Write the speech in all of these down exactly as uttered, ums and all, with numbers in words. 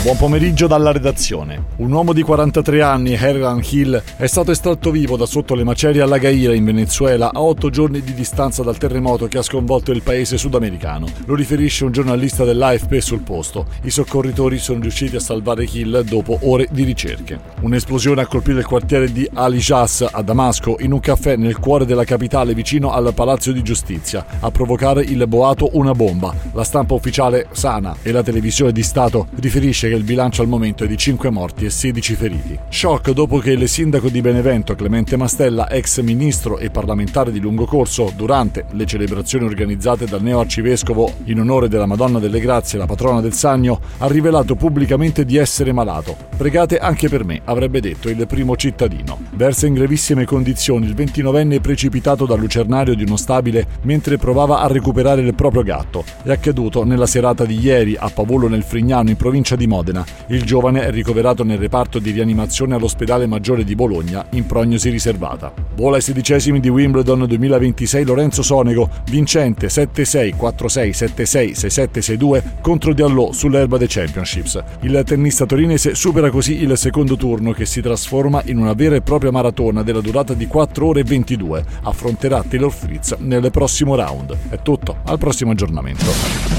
Buon pomeriggio dalla redazione. Un uomo di quarantatré anni, Hernan Hill, è stato estratto vivo da sotto le macerie alla Gaira in Venezuela a otto giorni di distanza dal terremoto che ha sconvolto il paese sudamericano. Lo riferisce un giornalista dell'A F P sul posto. I soccorritori sono riusciti a salvare Hill dopo ore di ricerche. Un'esplosione ha colpito il quartiere di Ali Jas a Damasco, in un caffè nel cuore della capitale vicino al Palazzo di Giustizia. A provocare il boato una bomba. La stampa ufficiale Sana e la televisione di Stato riferisce che il bilancio al momento è di cinque morti e sedici feriti. Shock dopo che il sindaco di Benevento, Clemente Mastella, ex ministro e parlamentare di lungo corso, durante le celebrazioni organizzate dal neoarcivescovo in onore della Madonna delle Grazie, la patrona del Sannio, ha rivelato pubblicamente di essere malato. Pregate anche per me, avrebbe detto il primo cittadino. Versa in gravissime condizioni il ventinovenne precipitato dal lucernario di uno stabile mentre provava a recuperare il proprio gatto. È accaduto nella serata di ieri a Pavolo nel Frignano, in provincia di Modena. Il giovane è ricoverato nel reparto di rianimazione all'ospedale maggiore di Bologna in prognosi riservata. Vola ai sedicesimi di Wimbledon duemilaventisei Lorenzo Sonego, vincente sette sei, quattro sei, sette sei, sei sette, sei due contro Diallo sull'erba dei Championships. Il tennista torinese supera così il secondo turno, che si trasforma in una vera e propria maratona della durata di quattro ore e ventidue. Affronterà Taylor Fritz nel prossimo round. È tutto, al prossimo aggiornamento.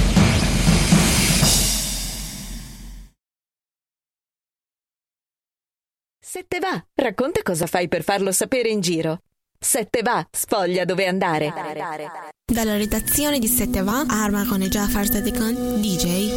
Se te va, racconta cosa fai per farlo sapere in giro. Se te va, sfoglia dove andare. Dalla redazione di Se te va, Arma con Jafar Sadikan, D J.